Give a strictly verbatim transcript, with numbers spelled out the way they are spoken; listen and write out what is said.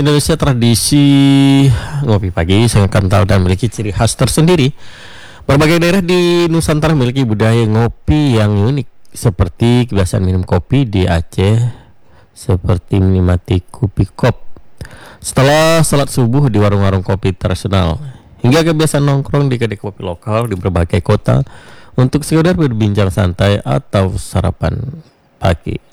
Indonesia tradisi ngopi pagi sangat kental dan memiliki ciri khas tersendiri. Berbagai daerah di Nusantara memiliki budaya ngopi yang unik, seperti kebiasaan minum kopi di Aceh, seperti menikmati kopi kop setelah salat subuh di warung-warung kopi tradisional, hingga kebiasaan nongkrong di kedai kopi lokal di berbagai kota untuk sekedar berbincang santai atau sarapan pagi.